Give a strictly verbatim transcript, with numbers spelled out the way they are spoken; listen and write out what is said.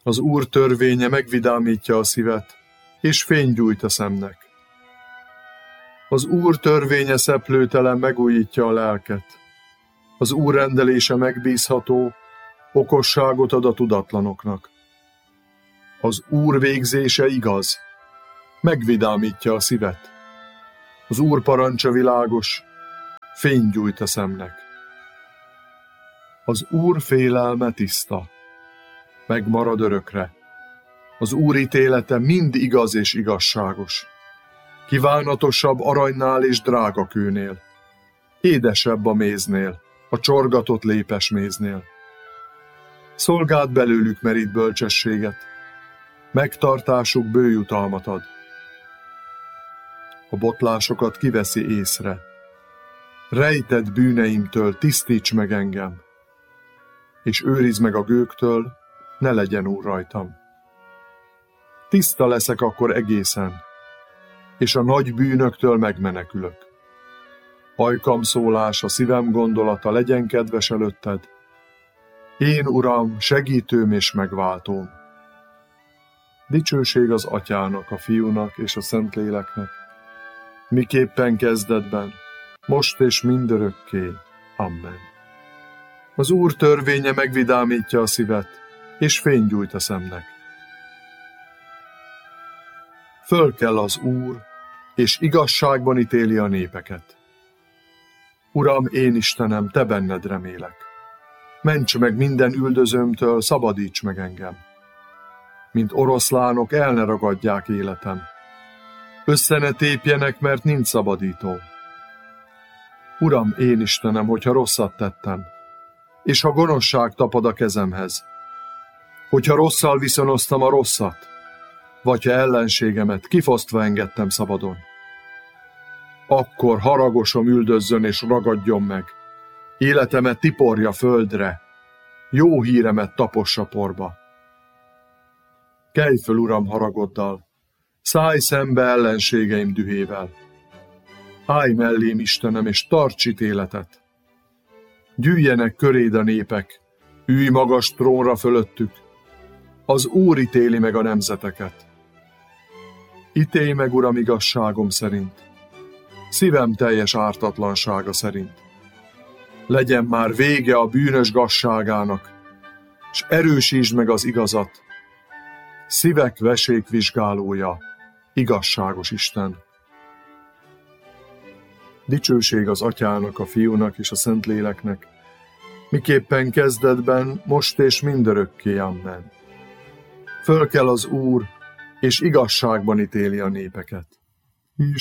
Az Úr törvénye megvidámítja a szívet, és fényt gyújt a szemnek. Az Úr törvénye szeplőtelen megújítja a lelket. Az Úr rendelése megbízható, okosságot ad a tudatlanoknak. Az Úr végzése igaz, megvidámítja a szívet. Az Úr parancsa világos, fényt gyújt a szemnek. Az Úr félelme tiszta, megmarad örökre. Az Úr ítélete mind igaz és igazságos. Kívánatosabb aranynál és drágakőnél, édesebb a méznél, a csorgatott lépes méznél. Szolgád belőlük merít bölcsességet, megtartásuk bő jutalmat ad. A botlásokat kiveszi észre. Rejtett bűneimtől tisztíts meg engem, és őrizd meg a gőgtől, ne legyen úr rajtam. Tiszta leszek akkor egészen, és a nagy bűnöktől megmenekülök. Ajkam szólás, a szívem gondolata legyen kedves előtted. Én, Uram, segítőm és megváltóm. Dicsőség az Atyának, a Fiúnak és a Szentléleknek, miképpen kezdetben, most és mindörökké. Amen. Az Úr törvénye megvidámítja a szívet, és fényt gyújt a szemnek. Fölkel az Úr, és igazságban ítéli a népeket. Uram, én Istenem, te benned remélek. Ments meg minden üldözőmtől, szabadíts meg engem. Mint oroszlánok, el ne ragadják életem. Össze ne tépjenek, mert nincs szabadító. Uram, én Istenem, hogyha rosszat tettem, és ha gonoszság tapad a kezemhez, hogyha rosszal viszonoztam a rosszat, vagy ha ellenségemet kifosztva engedtem szabadon, akkor haragosom üldözzön és ragadjon meg, életemet tiporja földre, jó híremet tapossa porba. Kelj föl, Uram, haragoddal, szállj szembe ellenségeim dühével. Állj mellém, Istenem, és tarts ítéletet. Gyűjjenek köréd a népek, ülj magas trónra fölöttük. Az Úr ítéli meg a nemzeteket. Ítélj meg, Uram, igazságom szerint, szívem teljes ártatlansága szerint. Legyen már vége a bűnös gazságának, s erősítsd meg az igazat. Szívek vesékvizsgálója, igazságos Isten. Dicsőség az Atyának, a Fiúnak és a Szentléleknek, miképpen kezdetben, most és mindörökké. Amen. Fölkel az Úr, és igazságban ítéli a népeket.